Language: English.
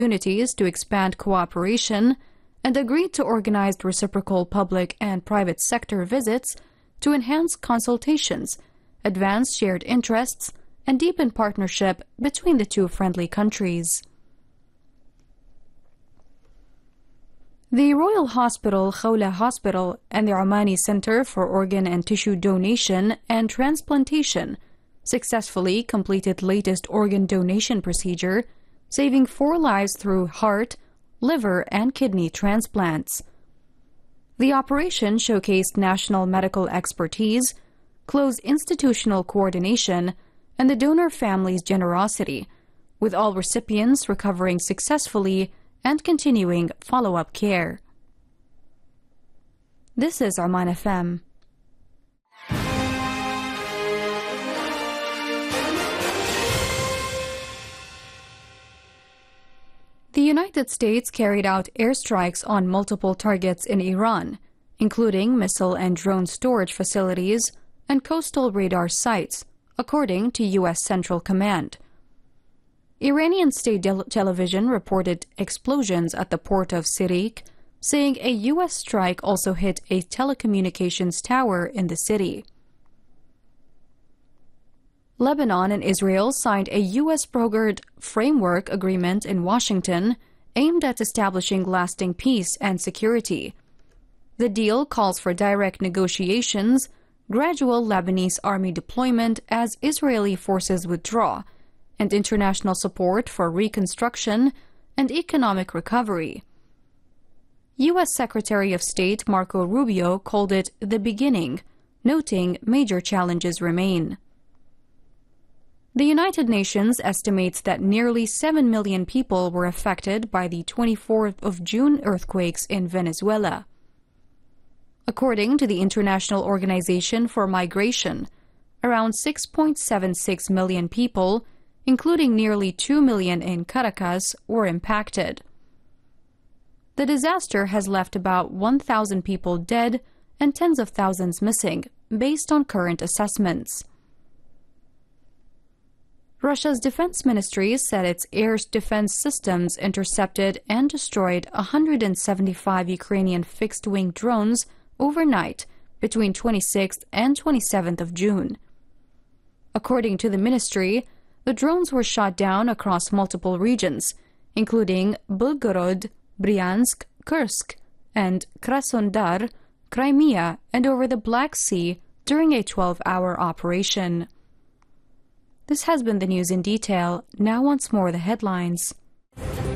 opportunities to expand cooperation and agreed to organized reciprocal public and private sector visits to enhance consultations, advance shared interests, and deepen partnership between the two friendly countries. The Royal Hospital Khawla Hospital and the Omani Center for Organ and Tissue Donation and Transplantation successfully completed latest organ donation procedure, saving 4 lives through heart, liver, and kidney transplants. The operation showcased national medical expertise, close institutional coordination, and the donor family's generosity, with all recipients recovering successfully and continuing follow-up care. This is Oman FM. The United States carried out airstrikes on multiple targets in Iran, including missile and drone storage facilities and coastal radar sites, according to U.S. Central Command. Iranian state television reported explosions at the port of Sirik, saying a U.S. strike also hit a telecommunications tower in the city. Lebanon and Israel signed a U.S.-brokered framework agreement in Washington aimed at establishing lasting peace and security. The deal calls for direct negotiations, gradual Lebanese army deployment as Israeli forces withdraw, and international support for reconstruction and economic recovery. U.S. Secretary of State Marco Rubio called it the beginning, noting major challenges remain. The United Nations estimates that nearly 7 million people were affected by the 24th of June earthquakes in Venezuela. According to the International Organization for Migration, around 6.76 million people, including nearly 2 million in Caracas, were impacted. The disaster has left about 1,000 people dead and tens of thousands missing, based on current assessments. Russia's defense ministry said its air defense systems intercepted and destroyed 175 Ukrainian fixed-wing drones overnight between 26th and 27th of June. According to the ministry, the drones were shot down across multiple regions, including Belgorod, Bryansk, Kursk, and Krasnodar, Crimea, and over the Black Sea during a 12-hour operation. This has been the news in detail. Now once more the headlines.